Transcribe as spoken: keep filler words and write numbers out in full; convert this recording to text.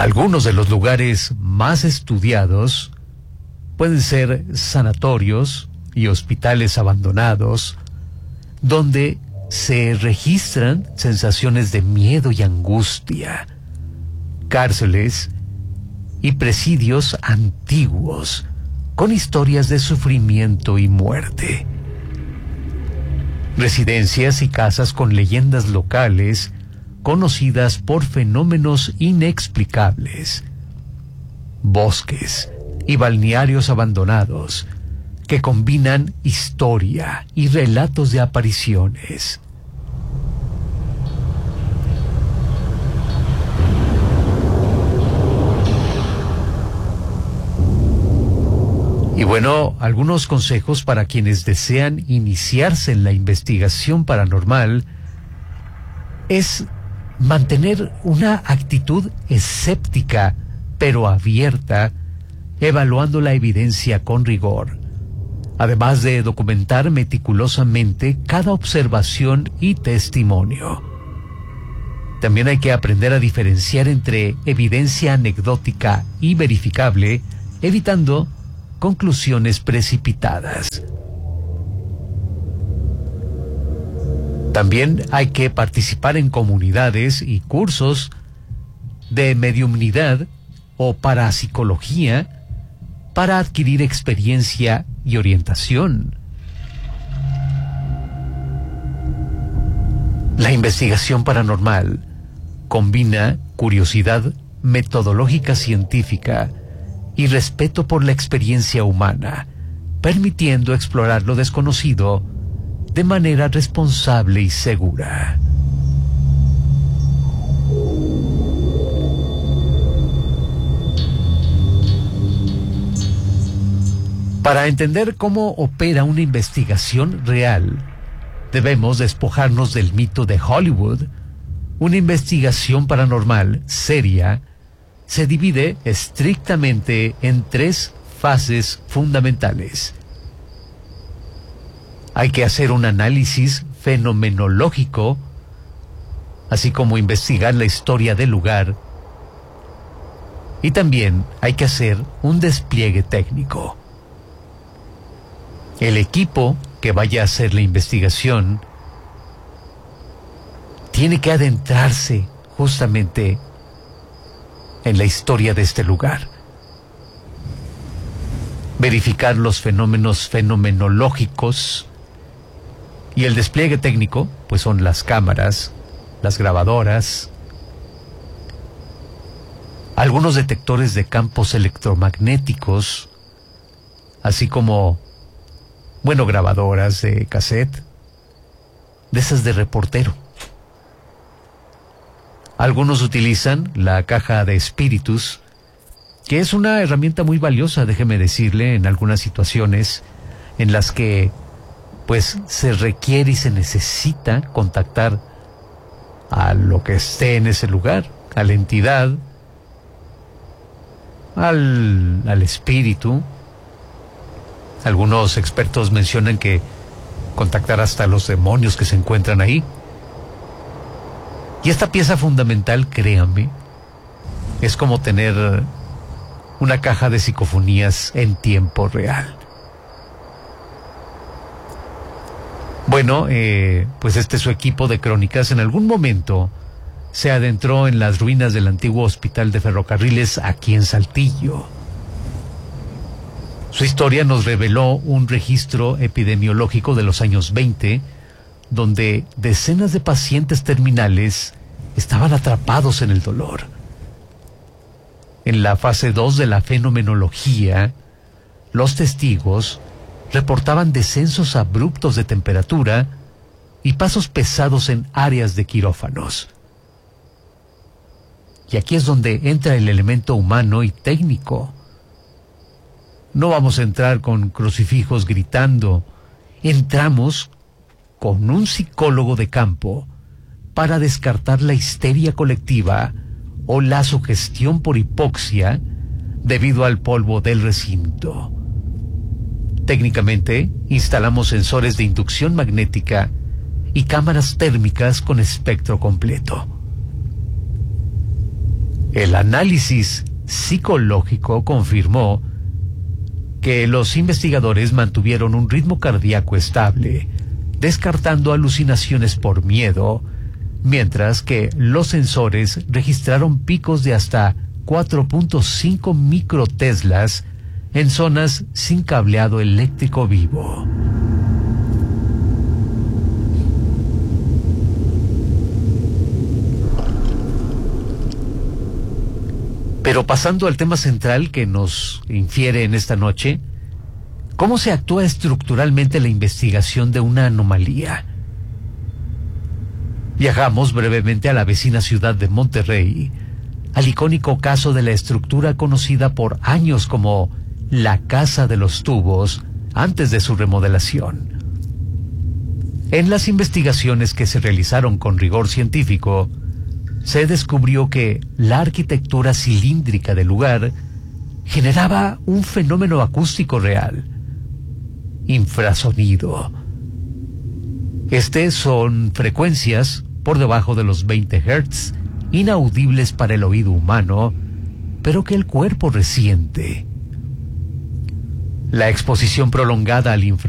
Algunos de los lugares más estudiados pueden ser sanatorios y hospitales abandonados, donde se registran sensaciones de miedo y angustia, cárceles y presidios antiguos con historias de sufrimiento y muerte, residencias y casas con leyendas locales conocidas por fenómenos inexplicables, bosques y balnearios abandonados que combinan historia y relatos de apariciones. Y bueno, algunos consejos para quienes desean iniciarse en la investigación paranormal es mantener una actitud escéptica, pero abierta, evaluando la evidencia con rigor, además de documentar meticulosamente cada observación y testimonio. También hay que aprender a diferenciar entre evidencia anecdótica y verificable, evitando conclusiones precipitadas. También hay que participar en comunidades y cursos de mediumnidad o parapsicología para adquirir experiencia y orientación. La investigación paranormal combina curiosidad metodológica científica y respeto por la experiencia humana, permitiendo explorar lo desconocido de manera responsable y segura. Para entender cómo opera una investigación real, debemos despojarnos del mito de Hollywood. Una investigación paranormal seria se divide estrictamente en tres fases fundamentales. Hay que hacer un análisis fenomenológico, así como investigar la historia del lugar, y también hay que hacer un despliegue técnico. El equipo que vaya a hacer la investigación tiene que adentrarse justamente en la historia de este lugar, verificar los fenómenos fenomenológicos, y el despliegue técnico pues son las cámaras, las grabadoras, algunos detectores de campos electromagnéticos, así como, bueno, grabadoras de cassette, de esas de reportero. Algunos utilizan la caja de espíritus, que es una herramienta muy valiosa, déjeme decirle, en algunas situaciones en las que pues se requiere y se necesita contactar a lo que esté en ese lugar, a la entidad, al, al espíritu. Algunos expertos mencionan que contactar hasta los demonios que se encuentran ahí. Y esta pieza fundamental, créanme, es como tener una caja de psicofonías en tiempo real. Bueno, eh, pues este su equipo de crónicas en algún momento se adentró en las ruinas del antiguo hospital de ferrocarriles aquí en Saltillo. Su historia nos reveló un registro epidemiológico de los años veinte, donde decenas de pacientes terminales estaban atrapados en el dolor. En la fase dos de la fenomenología, los testigos reportaban descensos abruptos de temperatura y pasos pesados en áreas de quirófanos. Y aquí es donde entra el elemento humano y técnico. No vamos a entrar con crucifijos gritando, entramos con un psicólogo de campo para descartar la histeria colectiva o la sugestión por hipoxia debido al polvo del recinto. Técnicamente, instalamos sensores de inducción magnética y cámaras térmicas con espectro completo. El análisis psicológico confirmó que los investigadores mantuvieron un ritmo cardíaco estable, descartando alucinaciones por miedo, mientras que los sensores registraron picos de hasta cuatro punto cinco microteslas en zonas sin cableado eléctrico vivo. Pero pasando al tema central que nos infiere en esta noche, ¿cómo se actúa estructuralmente la investigación de una anomalía? Viajamos brevemente a la vecina ciudad de Monterrey, al icónico caso de la estructura conocida por años como la Casa de los Tubos, antes de su remodelación. En las investigaciones que se realizaron con rigor científico, se descubrió que la arquitectura cilíndrica del lugar generaba un fenómeno acústico real: infrasonido. Este son frecuencias por debajo de los veinte hertz, inaudibles para el oído humano, pero que el cuerpo resiente. La exposición prolongada al infrasonido